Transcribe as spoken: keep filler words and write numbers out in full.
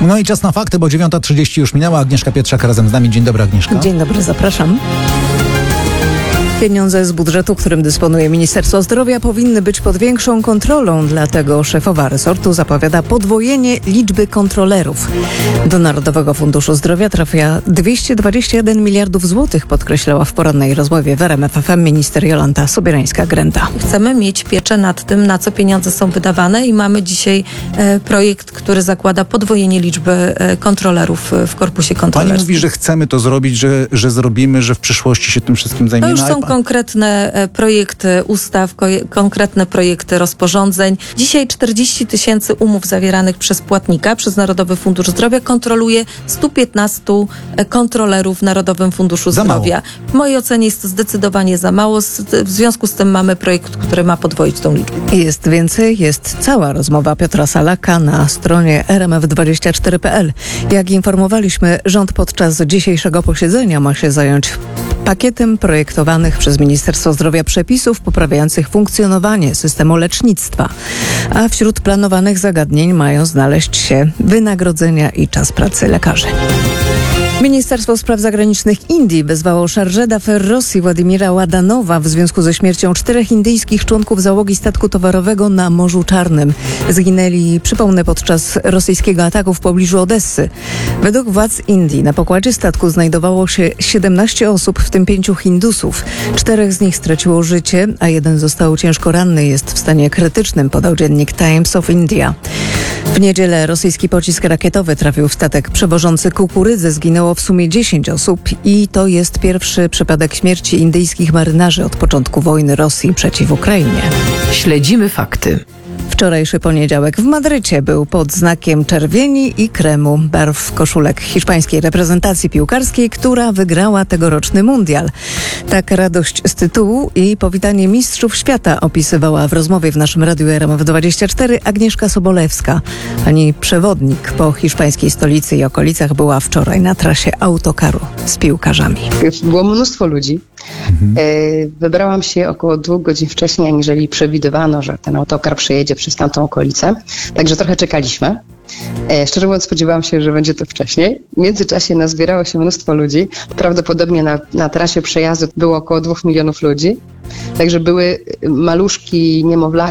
No i czas na fakty, bo dziewiąta trzydzieści już minęła. Agnieszka Pietrzak razem z nami. Dzień dobry, Agnieszka. Dzień dobry, zapraszam. Pieniądze z budżetu, którym dysponuje Ministerstwo Zdrowia, powinny być pod większą kontrolą, dlatego szefowa resortu zapowiada podwojenie liczby kontrolerów. Do Narodowego Funduszu Zdrowia trafia dwieście dwadzieścia jeden miliardów złotych, podkreślała w porannej rozmowie w R M F F M minister Jolanta Sobierańska-Grenda. Chcemy mieć pieczę nad tym, na co pieniądze są wydawane i mamy dzisiaj e, projekt, który zakłada podwojenie liczby e, kontrolerów w korpusie kontrolerskim. Pani mówi, że chcemy to zrobić, że, że zrobimy, że w przyszłości się tym wszystkim zajmiemy. To już są konkretne projekty ustaw, konkretne projekty rozporządzeń. Dzisiaj czterdzieści tysięcy umów zawieranych przez płatnika, przez Narodowy Fundusz Zdrowia kontroluje stu piętnastu kontrolerów w Narodowym Funduszu Za Zdrowia. mało. W mojej ocenie jest to zdecydowanie za mało. W związku z tym mamy projekt, który ma podwoić tą liczbę. Jest więcej, jest cała rozmowa Piotra Salaka na stronie r m f dwadzieścia cztery kropka p l. Jak informowaliśmy, rząd podczas dzisiejszego posiedzenia ma się zająć pakietem projektowanych przez Ministerstwo Zdrowia przepisów poprawiających funkcjonowanie systemu lecznictwa. A wśród planowanych zagadnień mają znaleźć się wynagrodzenia i czas pracy lekarzy. Ministerstwo Spraw Zagranicznych Indii wezwało Chargé d'Affaires Rosji Władimira Ładanowa w związku ze śmiercią czterech indyjskich członków załogi statku towarowego na Morzu Czarnym. Zginęli, przypomnę, podczas rosyjskiego ataku w pobliżu Odessy. Według władz Indii na pokładzie statku znajdowało się siedemnaście osób, w tym pięciu Hindusów. Czterech z nich straciło życie, a jeden został ciężko ranny, jest w stanie krytycznym, podał dziennik Times of India. W niedzielę rosyjski pocisk rakietowy trafił w statek przewożący kukurydzę. Zginęło w sumie dziesięć osób i to jest pierwszy przypadek śmierci indyjskich marynarzy od początku wojny Rosji przeciw Ukrainie. Śledzimy fakty. Wczorajszy poniedziałek w Madrycie był pod znakiem czerwieni i kremu, barw koszulek hiszpańskiej reprezentacji piłkarskiej, która wygrała tegoroczny mundial. Tak radość z tytułu i powitanie mistrzów świata opisywała w rozmowie w naszym radiu R M F dwadzieścia cztery Agnieszka Sobolewska. Pani przewodnik po hiszpańskiej stolicy i okolicach była wczoraj na trasie autokaru z piłkarzami. Było mnóstwo ludzi. Mhm. Wybrałam się około dwóch godzin wcześniej, aniżeli przewidywano, że ten autokar przejedzie przez tamtą okolicę. Także trochę czekaliśmy. Szczerze mówiąc, spodziewałam się, że będzie to wcześniej. W międzyczasie nazbierało się mnóstwo ludzi. Prawdopodobnie na, na trasie przejazdu było około dwóch milionów ludzi. Także były maluszki, niemowlaki,